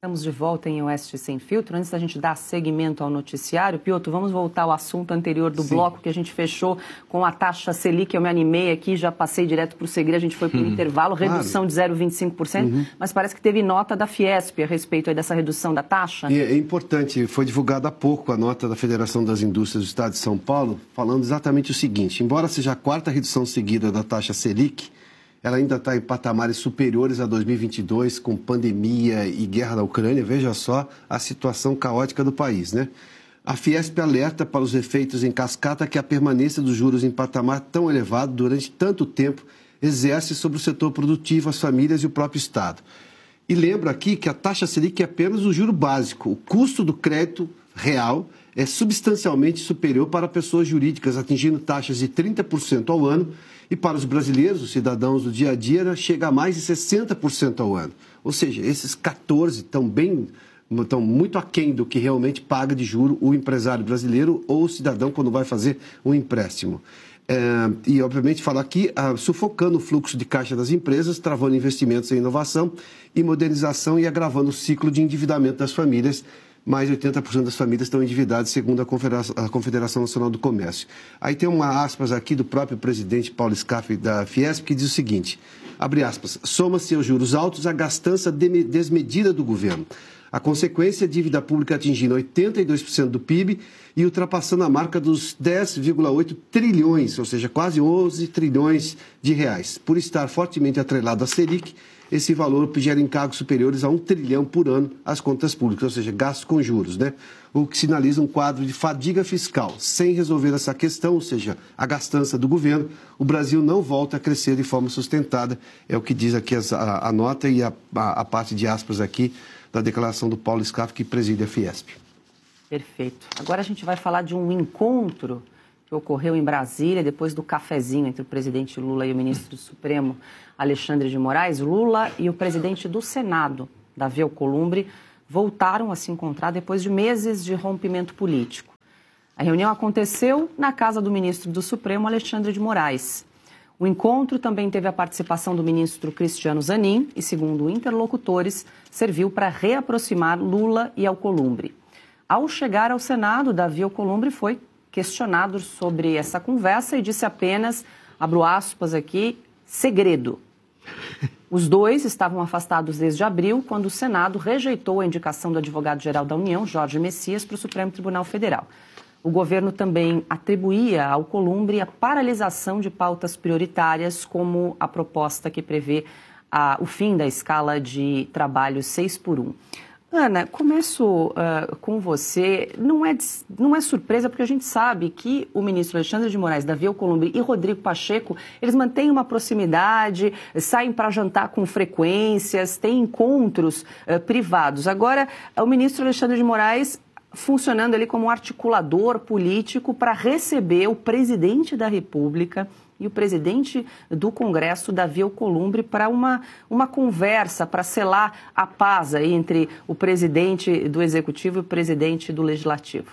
Estamos de volta em Oeste Sem Filtro. Antes da gente dar seguimento ao noticiário, Piotr, vamos voltar ao assunto anterior do bloco que a gente fechou com a taxa Selic. Eu me animei aqui, já passei direto para o segredo, a gente foi para o intervalo, redução de 0,25%, mas parece que teve nota da Fiesp a respeito aí dessa redução da taxa. E é importante, foi divulgada há pouco a nota da Federação das Indústrias do Estado de São Paulo, falando exatamente o seguinte: embora seja a quarta redução seguida da taxa Selic, ela ainda está em patamares superiores a 2022, com pandemia e guerra na Ucrânia. Veja só a situação caótica do país, né? A Fiesp alerta para os efeitos em cascata que a permanência dos juros em patamar tão elevado durante tanto tempo exerce sobre o setor produtivo, as famílias e o próprio Estado. E lembro aqui que a taxa Selic é apenas o juro básico. O custo do crédito real é substancialmente superior para pessoas jurídicas, atingindo taxas de 30% ao ano, e para os brasileiros, os cidadãos do dia a dia, chega a mais de 60% ao ano. Ou seja, esses 14% estão muito aquém do que realmente paga de juro o empresário brasileiro ou o cidadão quando vai fazer um empréstimo. E, obviamente, fala aqui, sufocando o fluxo de caixa das empresas, travando investimentos em inovação e modernização e agravando o ciclo de endividamento das famílias. Mais de 80% das famílias estão endividadas, segundo a Confederação Nacional do Comércio. Aí tem uma aspas aqui do próprio presidente Paulo Scaff da Fiesp, que diz o seguinte, abre aspas, soma-se aos juros altos a gastança desmedida do governo. A consequência é a dívida pública atingindo 82% do PIB e ultrapassando a marca dos 10,8 trilhões, ou seja, quase 11 trilhões de reais. Por estar fortemente atrelado à Selic, esse valor gera encargos superiores a 1 trilhão por ano às contas públicas, ou seja, gastos com juros, né? O que sinaliza um quadro de fadiga fiscal. Sem resolver essa questão, ou seja, a gastança do governo, o Brasil não volta a crescer de forma sustentada. É o que diz aqui a nota e a parte de aspas aqui da declaração do Paulo Scaff, que preside a Fiesp. Perfeito. Agora a gente vai falar de um encontro que ocorreu em Brasília, depois do cafezinho entre o presidente Lula e o ministro do Supremo, Alexandre de Moraes. Lula e o presidente do Senado, Davi Alcolumbre, voltaram a se encontrar depois de meses de rompimento político. A reunião aconteceu na casa do ministro do Supremo, Alexandre de Moraes. O encontro também teve a participação do ministro Cristiano Zanin e, segundo interlocutores, serviu para reaproximar Lula e Alcolumbre. Ao chegar ao Senado, Davi Alcolumbre foi questionado sobre essa conversa e disse apenas, abro aspas aqui, segredo. Os dois estavam afastados desde abril, quando o Senado rejeitou a indicação do advogado-geral da União, Jorge Messias, para o Supremo Tribunal Federal. O governo também atribuía ao Alcolumbre a paralisação de pautas prioritárias, como a proposta que prevê o fim da escala de trabalho 6x1. Ana, começo com você. Não é surpresa, porque a gente sabe que o ministro Alexandre de Moraes, Davi Alcolumbre e Rodrigo Pacheco, eles mantêm uma proximidade, saem para jantar com frequências, têm encontros privados. Agora, o ministro Alexandre de Moraes funcionando ali como um articulador político para receber o presidente da República e o presidente do Congresso, Davi Alcolumbre, para uma conversa, para selar a paz aí entre o presidente do Executivo e o presidente do Legislativo.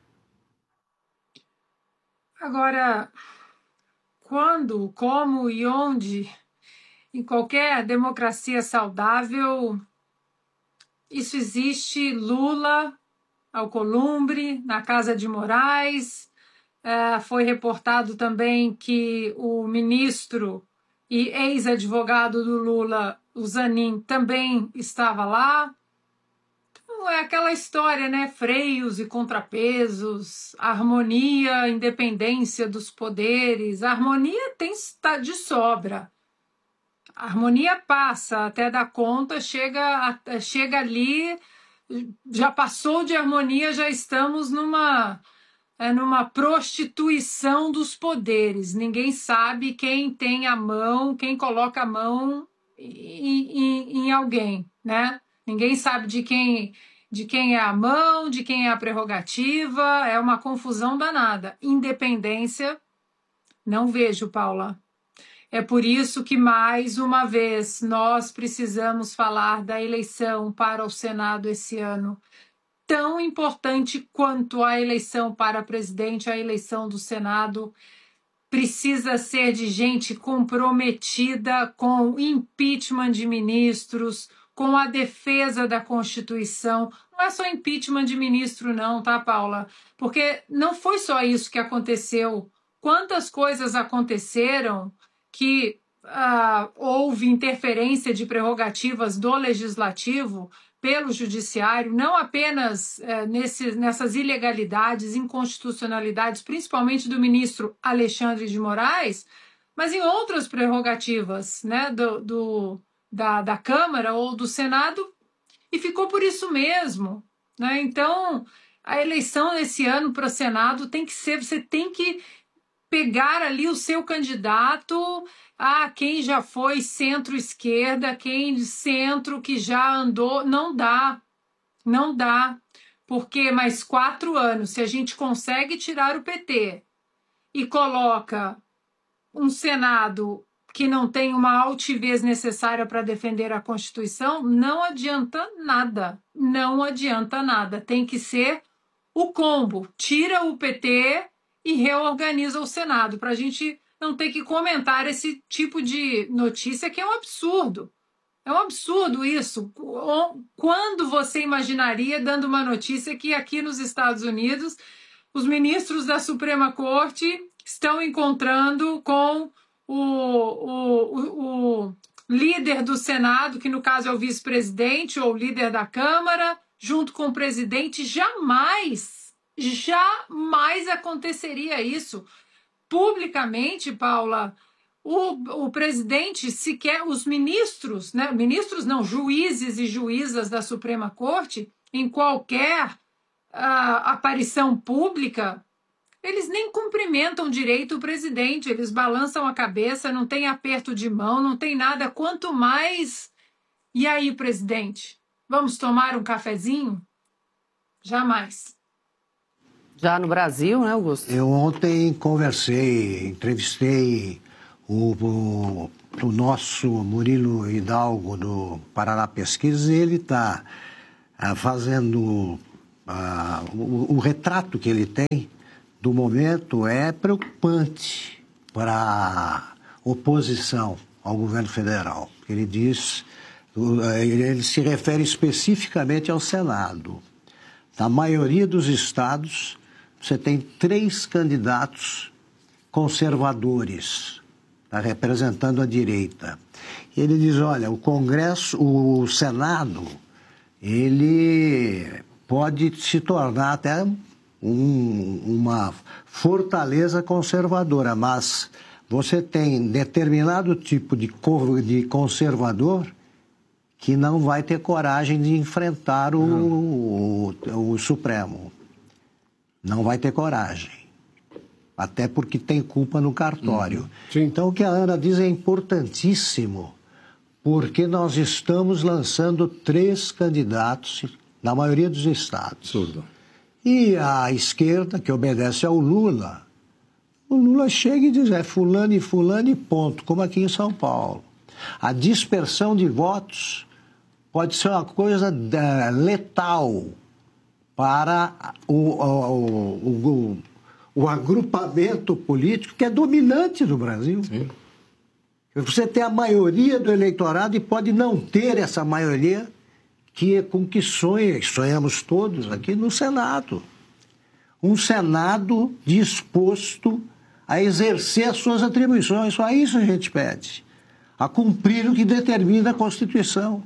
Agora, quando, como e onde, em qualquer democracia saudável, isso existe. Lula, Alcolumbre, na casa de Moraes. Foi reportado também que o ministro e ex-advogado do Lula, o Zanin, também estava lá. Então, é aquela história, né? Freios e contrapesos, harmonia, independência dos poderes. A harmonia está de sobra. A harmonia passa até dar conta, chega ali, já passou de harmonia, já estamos numa prostituição dos poderes. Ninguém sabe quem tem a mão, quem coloca a mão em alguém, né? Ninguém sabe de quem é a mão, de quem é a prerrogativa. É uma confusão danada. Independência, não vejo, Paula. É por isso que, mais uma vez, nós precisamos falar da eleição para o Senado esse ano. Tão importante quanto a eleição para presidente, a eleição do Senado precisa ser de gente comprometida com impeachment de ministros, com a defesa da Constituição. Não é só impeachment de ministro não, tá, Paula? Porque não foi só isso que aconteceu. Quantas coisas aconteceram que houve interferência de prerrogativas do Legislativo pelo Judiciário, não apenas nessas ilegalidades, inconstitucionalidades, principalmente do ministro Alexandre de Moraes, mas em outras prerrogativas, né, da Câmara ou do Senado, e ficou por isso mesmo, né? Então, a eleição esse ano para o Senado tem que ser, você tem que pegar ali o seu candidato, quem já foi centro-esquerda, quem de centro que já andou, não dá, porque mais 4 anos, se a gente consegue tirar o PT e coloca um Senado que não tem uma altivez necessária para defender a Constituição, não adianta nada, tem que ser o combo, tira o PT e reorganiza o Senado, para a gente não ter que comentar esse tipo de notícia que é um absurdo. É um absurdo isso. Quando você imaginaria, dando uma notícia, que aqui nos Estados Unidos os ministros da Suprema Corte estão encontrando com o líder do Senado, que no caso é o vice-presidente ou líder da Câmara, junto com o presidente? Jamais aconteceria isso. Publicamente, Paula, o presidente sequer, os ministros, né? Ministros não, juízes e juízas da Suprema Corte, em qualquer aparição pública, eles nem cumprimentam direito o presidente, eles balançam a cabeça, não tem aperto de mão, não tem nada, quanto mais... E aí, presidente, vamos tomar um cafezinho? Jamais. Já no Brasil, né, Augusto? Eu ontem entrevistei o nosso Murilo Hidalgo do Paraná Pesquisas, e ele está fazendo o retrato que ele tem do momento é preocupante para a oposição ao governo federal. Ele diz, ele se refere especificamente ao Senado. Na maioria dos estados, você tem 3 candidatos conservadores, representando a direita. Ele diz, olha, o Senado, ele pode se tornar até uma fortaleza conservadora, mas você tem determinado tipo de conservador que não vai ter coragem de enfrentar o Supremo. Não vai ter coragem. Até porque tem culpa no cartório. Então, o que a Ana diz é importantíssimo, porque nós estamos lançando 3 candidatos na maioria dos estados. Absurdo. E a esquerda, que obedece ao Lula, o Lula chega e diz, fulano e ponto, como aqui em São Paulo. A dispersão de votos pode ser uma coisa letal para o agrupamento político que é dominante no Brasil. Sim. Você tem a maioria do eleitorado e pode não ter essa maioria com que sonhamos todos aqui no Senado. Um Senado disposto a exercer as suas atribuições. Só isso a gente pede. A cumprir o que determina a Constituição.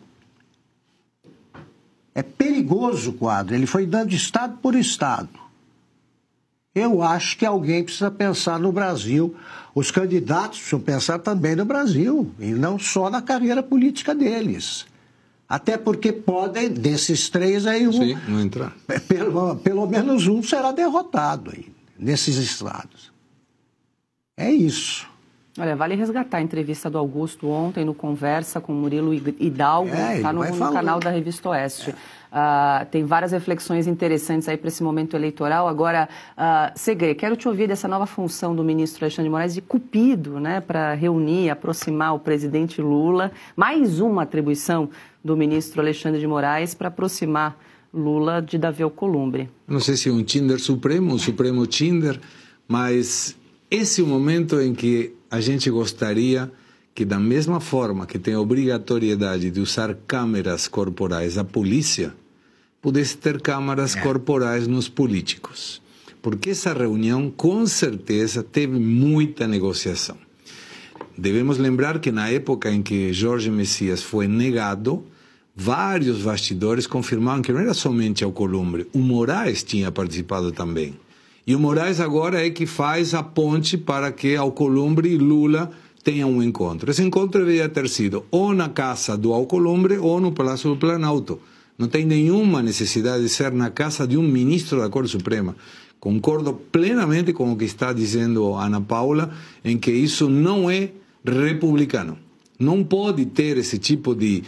É perigoso o quadro. Ele foi dando estado por estado. Eu acho que alguém precisa pensar no Brasil. Os candidatos precisam pensar também no Brasil, e não só na carreira política deles. Até porque podem, desses 3 aí, não entrar. Pelo menos um será derrotado aí, nesses estados. É isso. Olha, vale resgatar a entrevista do Augusto ontem no Conversa com o Murilo Hidalgo, está no canal da Revista Oeste. Tem várias reflexões interessantes aí para esse momento eleitoral. Agora, Segre, quero te ouvir dessa nova função do ministro Alexandre de Moraes de cupido, né, para reunir, aproximar o presidente Lula. Mais uma atribuição do ministro Alexandre de Moraes para aproximar Lula de Davi Alcolumbre. Não sei se é um Tinder supremo, um supremo Tinder, mas esse é o momento em que a gente gostaria que da mesma forma que tem a obrigatoriedade de usar câmeras corporais da polícia, pudesse ter câmaras corporais nos políticos. Porque essa reunião, com certeza, teve muita negociação. Devemos lembrar que na época em que Jorge Messias foi negado, vários bastidores confirmavam que não era somente Alcolumbre, o Moraes tinha participado também. E o Moraes agora é que faz a ponte para que Alcolumbre e Lula tenham um encontro. Esse encontro deveria ter sido ou na casa do Alcolumbre ou no Palácio do Planalto. Não tem nenhuma necessidade de ser na casa de um ministro da Corte Suprema. Concordo plenamente com o que está dizendo Ana Paula, em que isso não é republicano. Não pode ter esse tipo de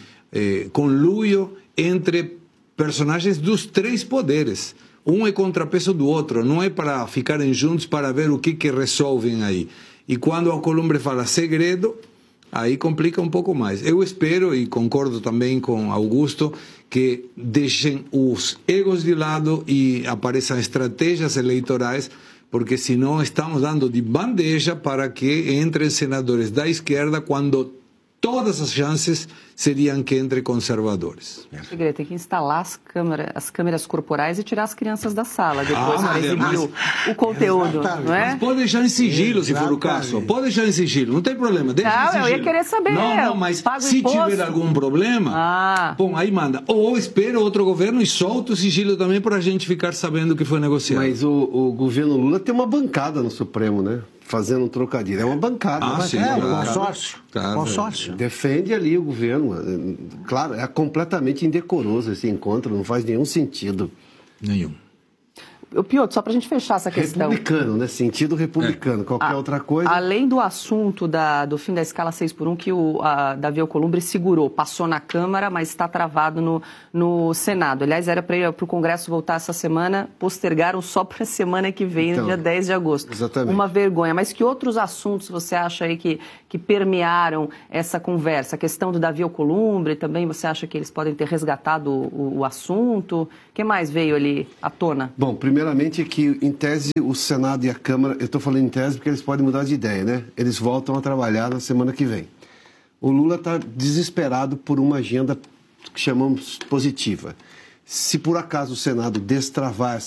conluio entre personagens dos três poderes. Um é contrapeso do outro, não é para ficarem juntos para ver o que resolvem aí. E quando o Alcolumbre fala segredo, aí complica um pouco mais. Eu espero, e concordo também com Augusto, que deixem os egos de lado e apareçam estratégias eleitorais, porque senão estamos dando de bandeja para que entrem senadores da esquerda quando todas as chances seriam que entre conservadores. Tem que instalar as câmeras corporais e tirar as crianças da sala depois para exibir o conteúdo, não é? Mas pode deixar em sigilo, se for o caso. Pode deixar em sigilo, não tem problema. Deixa em sigilo. Eu ia querer saber. Não, mas se tiver algum problema, bom, aí manda. Ou espera outro governo e solta o sigilo também para a gente ficar sabendo o que foi negociado. Mas o governo Lula tem uma bancada no Supremo, né? Fazendo um trocadilho. É uma bancada. Sim, um consórcio. Claro. Consórcio. Defende ali o governo. Claro, é completamente indecoroso esse encontro, não faz nenhum sentido. Nenhum. Piotr, só para a gente fechar essa questão. Republicano, né? Sentido republicano. Qualquer outra coisa. Além do assunto do fim da escala 6x1, que o Davi Alcolumbre segurou, passou na Câmara, mas está travado no Senado. Aliás, era para o Congresso voltar essa semana, postergaram só para a semana que vem, no dia 10 de agosto. Exatamente. Uma vergonha. Mas que outros assuntos você acha aí que permearam essa conversa? A questão do Davi Alcolumbre, também você acha que eles podem ter resgatado o assunto? O que mais veio ali à tona? Bom, primeiramente que, em tese, o Senado e a Câmara, eu estou falando em tese porque eles podem mudar de ideia, né? Eles voltam a trabalhar na semana que vem. O Lula está desesperado por uma agenda que chamamos positiva. Se por acaso o Senado destravar essa